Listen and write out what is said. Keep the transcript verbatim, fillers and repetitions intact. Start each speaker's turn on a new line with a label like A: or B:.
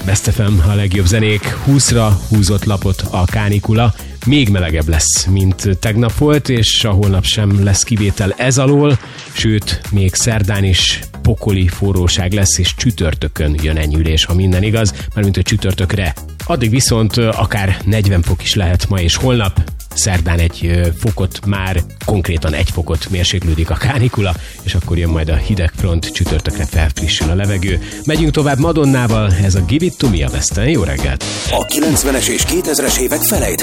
A: Best ef em, a legjobb zenék, húszra húzott lapot a kánikula. Még melegebb lesz, mint tegnap volt, és a holnap sem lesz kivétel ez alól, sőt, még szerdán is pokoli forróság lesz, és csütörtökön jön enyhülés, ha minden igaz, mármint a csütörtökre. Addig viszont akár negyven fok is lehet ma és holnap, szerdán egy fokot, már konkrétan egy fokot mérséklődik a kánikula, és akkor jön majd a hideg front, csütörtökre felfrissül a levegő. Megyünk tovább Madonnával, ez a Give It To Me a Westen. Jó reggelt!
B: A kilencvenes és kétezres évek felejthetetlen